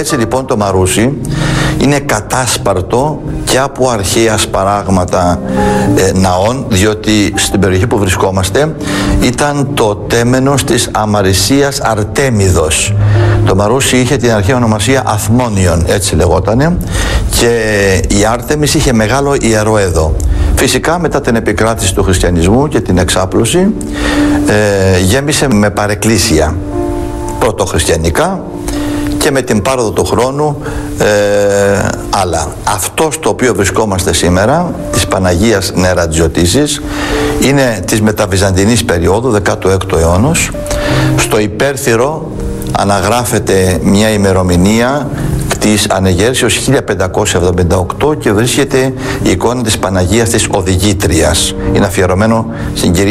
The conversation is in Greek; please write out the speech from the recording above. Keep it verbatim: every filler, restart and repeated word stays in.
Έτσι λοιπόν το Μαρούσι είναι κατάσπαρτο και από αρχαία σπαράγματα ε, ναών, διότι στην περιοχή που βρισκόμαστε ήταν το τέμενος της αμαρισίας Αρτέμιδος. Το Μαρούσι είχε την αρχαία ονομασία Αθμόνιον, έτσι λεγότανε, και η Άρτεμις είχε μεγάλο ιερό εδώ. Φυσικά μετά την επικράτηση του χριστιανισμού και την εξάπλωση ε, γέμισε με παρεκκλήσια πρωτοχριστιανικά και με την πάροδο του χρόνου ε, άλλα. Αυτό στο οποίο βρισκόμαστε σήμερα, της Παναγίας Νερατζιωτήσης, είναι της μεταβυζαντινής περίοδου, δέκατο έκτο αιώνος. Στο υπέρθυρο αναγράφεται μια ημερομηνία της ανεγέρσεως χίλια πεντακόσια εβδομήντα οκτώ και βρίσκεται η εικόνα της Παναγίας της Οδηγήτριας. Είναι αφιερωμένο στην κυρία